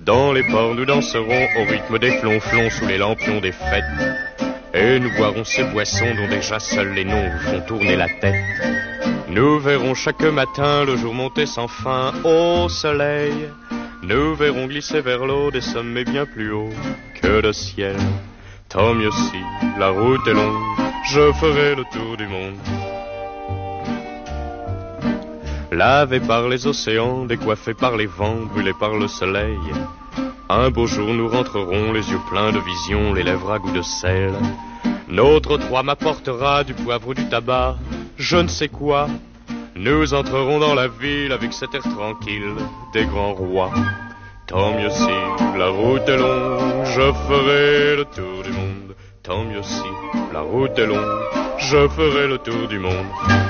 Dans les ports nous danserons au rythme des flonflons sous les lampions des fêtes. Et nous boirons ces boissons dont déjà seuls les noms vous font tourner la tête. Nous verrons chaque matin le jour monter sans fin au soleil. Nous verrons glisser vers l'eau des sommets bien plus hauts que le ciel. Tant mieux si la route est longue, je ferai le tour du monde. Lavé par les océans, décoiffé par les vents, brûlé par le soleil. Un beau jour nous rentrerons, les yeux pleins de visions, les lèvres à goût de sel. Notre Troie m'apportera du poivre ou du tabac, je ne sais quoi. Nous entrerons dans la ville avec cet air tranquille des grands rois. Tant mieux si la route est longue, je ferai le tour du monde. Tant mieux si la route est longue, je ferai le tour du monde.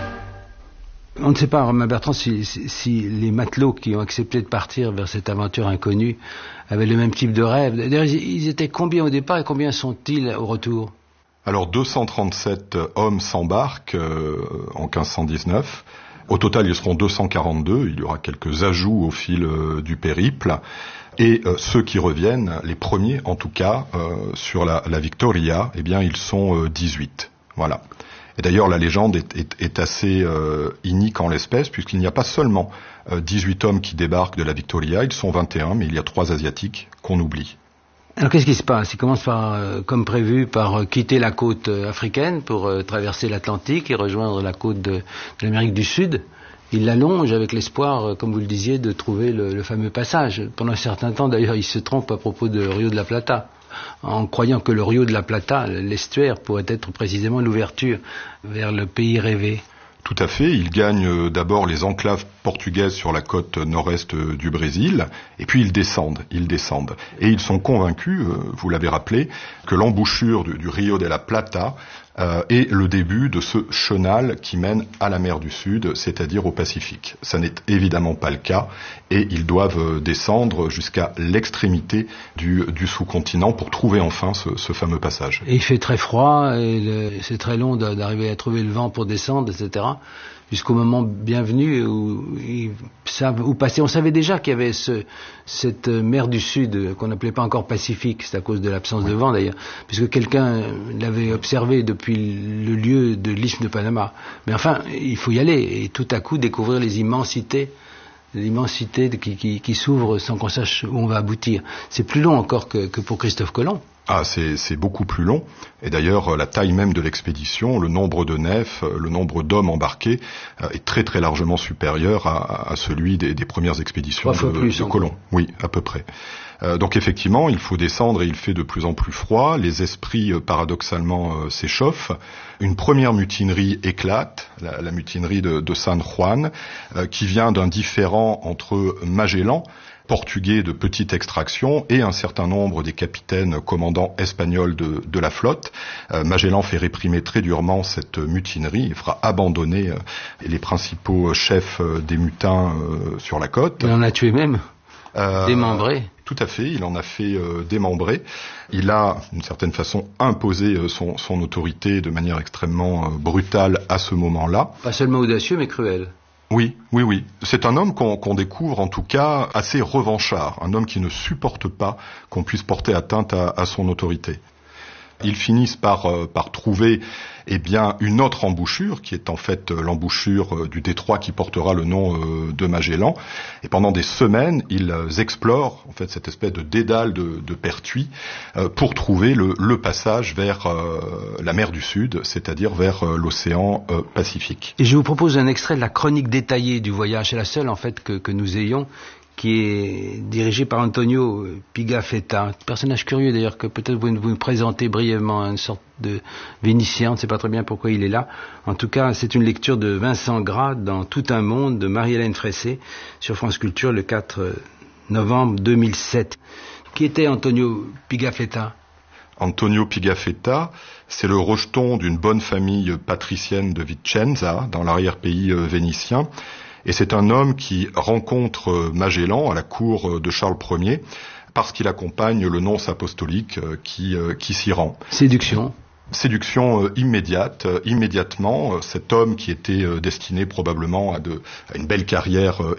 On ne sait pas, Romain Bertrand, si les matelots qui ont accepté de partir vers cette aventure inconnue avaient le même type de rêve. D'ailleurs, ils étaient combien au départ et combien sont-ils au retour ? Alors 237 hommes s'embarquent en 1519. Au total, ils seront 242. Il y aura quelques ajouts au fil du périple. Et ceux qui reviennent, les premiers en tout cas, sur la Victoria, eh bien, ils sont 18. Voilà. Et d'ailleurs, la légende est assez inique en l'espèce, puisqu'il n'y a pas seulement 18 hommes qui débarquent de la Victoria, ils sont 21, mais il y a 3 Asiatiques qu'on oublie. Alors qu'est-ce qui se passe ? Ils commencent par, comme prévu, par quitter la côte africaine pour traverser l'Atlantique et rejoindre la côte de l'Amérique du Sud. Ils l'allongent avec l'espoir, comme vous le disiez, de trouver le fameux passage. Pendant un certain temps, d'ailleurs, ils se trompent à propos de Rio de la Plata, en croyant que le Rio de la Plata, l'estuaire, pourrait être précisément l'ouverture vers le pays rêvé. Tout à fait, ils gagnent d'abord les enclaves portugaises sur la côte nord-est du Brésil, et puis ils descendent. Et ils sont convaincus, vous l'avez rappelé, que l'embouchure du Rio de la Plata est le début de ce chenal qui mène à la mer du Sud, c'est-à-dire au Pacifique. Ça n'est évidemment pas le cas, et ils doivent descendre jusqu'à l'extrémité du sous-continent pour trouver enfin ce fameux passage. Et il fait très froid, et c'est très long d'arriver à trouver le vent pour descendre, etc., jusqu'au moment bienvenu où passer. On savait déjà qu'il y avait cette mer du Sud qu'on n'appelait pas encore Pacifique, c'est à cause de l'absence de vent d'ailleurs, puisque quelqu'un l'avait observé depuis le lieu de l'isthme de Panama. Mais enfin, il faut y aller et tout à coup découvrir les immensités qui s'ouvrent sans qu'on sache où on va aboutir. C'est plus long encore que pour Christophe Colomb. Ah, c'est beaucoup plus long. Et d'ailleurs, la taille même de l'expédition, le nombre de nefs, le nombre d'hommes embarqués est très très largement supérieur à celui des premières expéditions de Colomb. Oui, à peu près. Donc effectivement, il faut descendre et il fait de plus en plus froid. Les esprits, paradoxalement, s'échauffent. Une première mutinerie éclate, la mutinerie de San Juan, qui vient d'un différend entre Magellan, portugais de petite extraction, et un certain nombre des capitaines commandants espagnols de la flotte. Magellan fait réprimer très durement cette mutinerie et fera abandonner les principaux chefs des mutins sur la côte. Il en a tué même, démembré. Tout à fait, il en a fait démembrer. Il a, d'une certaine façon, imposé son autorité de manière extrêmement brutale à ce moment-là. Pas seulement audacieux, mais cruel. Oui. C'est un homme qu'on découvre en tout cas assez revanchard, un homme qui ne supporte pas qu'on puisse porter atteinte à son autorité. Ils finissent par trouver une autre embouchure, qui est en fait l'embouchure du détroit qui portera le nom de Magellan. Et pendant des semaines, ils explorent en fait cette espèce de dédale de Pertuis pour trouver le passage vers la mer du Sud, c'est-à-dire vers l'océan Pacifique. Et je vous propose un extrait de la chronique détaillée du voyage. C'est la seule en fait que nous ayons, qui est dirigé par Antonio Pigafetta, personnage curieux d'ailleurs que peut-être vous nous présentez brièvement, une sorte de Vénitien, on ne sait pas très bien pourquoi il est là. En tout cas, c'est une lecture de Vincent Gras dans Tout un monde de Marie-Hélène Fressé sur France Culture le 4 novembre 2007. Qui était Antonio Pigafetta ? Antonio Pigafetta, c'est le rejeton d'une bonne famille patricienne de Vicenza, dans l'arrière-pays vénitien. Et c'est un homme qui rencontre Magellan à la cour de Charles Ier parce qu'il accompagne le nonce apostolique qui s'y rend. Séduction immédiatement. Cet homme qui était destiné probablement à une belle carrière